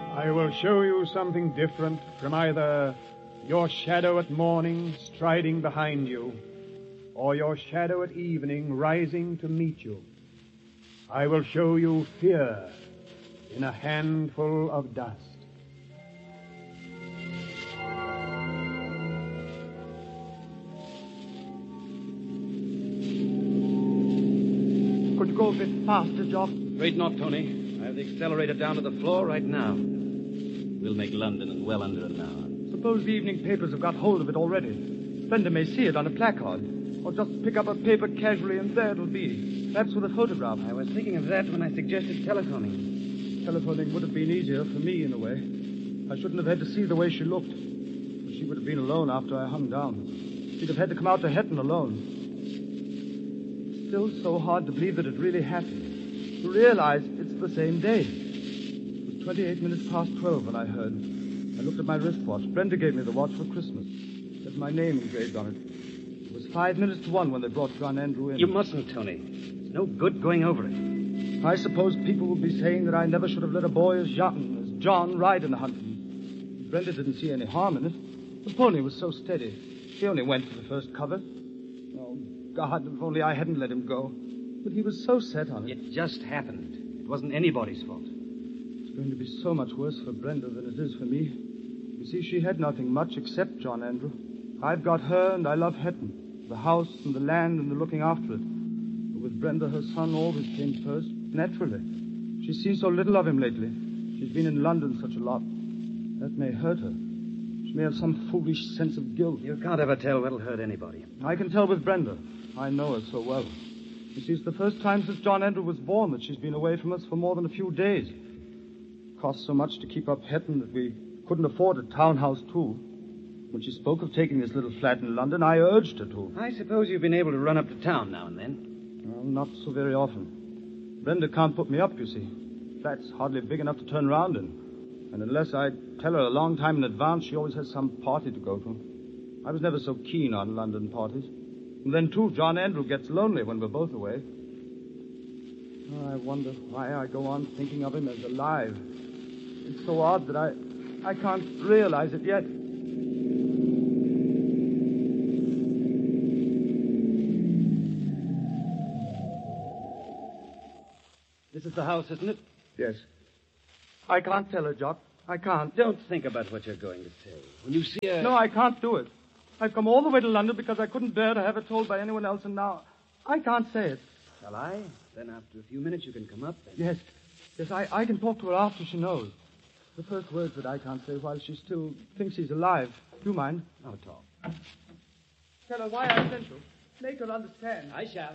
I will show you something different from either your shadow at morning striding behind you, or your shadow at evening rising to meet you. I will show you fear in a handful of dust. Could you go a bit faster, Jock? Afraid not, Tony. I have the accelerator down to the floor right now. We'll make London in well under an hour. Suppose the evening papers have got hold of it already. Brenda may see it on a placard. Or just pick up a paper casually and there it'll be. Perhaps with a photograph. I was thinking of that when I suggested telephoning. Telephoning would have been easier for me, in a way. I shouldn't have had to see the way she looked. She would have been alone after I hung down. She'd have had to come out to Hetton alone. It's still so hard to believe that it really happened. To realize it's the same day. It was 28 minutes past 12 when I heard. I looked at my wristwatch. Brenda gave me the watch for Christmas. It had my name engraved on it. It was 5 minutes to 1 when they brought John Andrew in. You mustn't, Tony. It's no good going over it. I suppose people will be saying that I never should have let a boy as young as John ride in the hunting. Brenda didn't see any harm in it. The pony was so steady. She only went for the first cover. Oh, God, if only I hadn't let him go. But he was so set on it. It just happened. It wasn't anybody's fault. It's going to be so much worse for Brenda than it is for me. You see, she had nothing much except John Andrew. I've got her, and I love Hetton. The house and the land and the looking after it. But with Brenda, her son always came first, naturally. She's seen so little of him lately. She's been in London such a lot. That may hurt her. She may have some foolish sense of guilt. You can't ever tell what'll hurt anybody. I can tell with Brenda. I know her so well. You see, it's the first time since John Andrew was born that she's been away from us for more than a few days. It cost so much to keep up Hetton that we couldn't afford a townhouse, too. When she spoke of taking this little flat in London, I urged her to. I suppose you've been able to run up to town now and then. Well, not so very often. Brenda can't put me up, you see. Flat's hardly big enough to turn round in. And unless I tell her a long time in advance, she always has some party to go to. I was never so keen on London parties. And then, too, John Andrew gets lonely when we're both away. Oh, I wonder why I go on thinking of him as alive. It's so odd that I can't realize it yet. This is the house, isn't it? Yes. I can't tell her, Jock. I can't. Don't think about what you're going to say. When you see her... No, I can't do it. I've come all the way to London because I couldn't bear to have it told by anyone else, and now I can't say it. Shall I? Then after a few minutes you can come up and... Yes. Yes, I can talk to her after she knows. The first words that I can't say while she still thinks he's alive. Do you mind? I'll talk. Tell her why I sent you. Make her understand. I shall.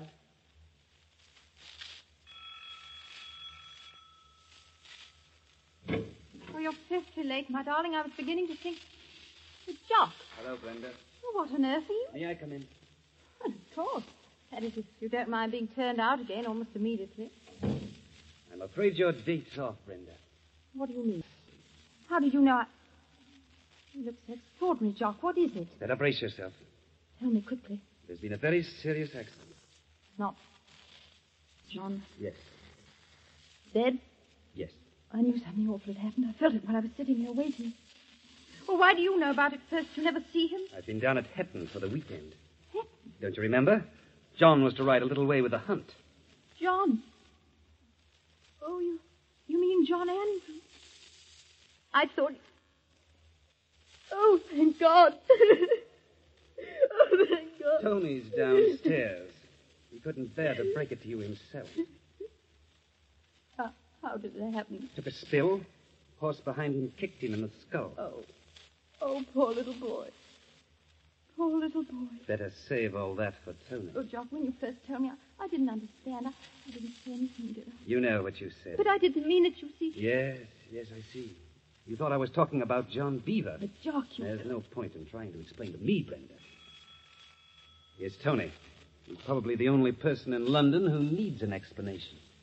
Oh, you're perfectly late, my darling. I was beginning to think... Jock. Hello, Brenda. Oh, what on earth are you? May I come in? Well, of course. That is, if you don't mind being turned out again almost immediately. I'm afraid your date's off, Brenda. What do you mean? How did you know I... You look so extraordinary, Jock. What is it? Better brace yourself. Tell me quickly. There's been a very serious accident. Not... John... Yes. Dead? Yes. I knew something awful had happened. I felt it while I was sitting here waiting. Well, why do you know about it first? You never see him? I've been down at Hetton for the weekend. Hetton? Don't you remember? John was to ride a little way with the hunt. John? Oh, you mean John Andrew? I thought... Oh, thank God. Oh, thank God. Tony's downstairs. He couldn't bear to break it to you himself. How did it happen? Took a spill. Horse behind him kicked him in the skull. Oh, poor little boy. Poor little boy. Better save all that for Tony. Oh, Jock, when you first told me, I didn't understand. I didn't say anything, did I? You know what you said. But I didn't mean it, you see. Yes, I see. You thought I was talking about John Beaver. But, Jock, you... There's no point in trying to explain to me, Brenda. Here's Tony. He's probably the only person in London who needs an explanation.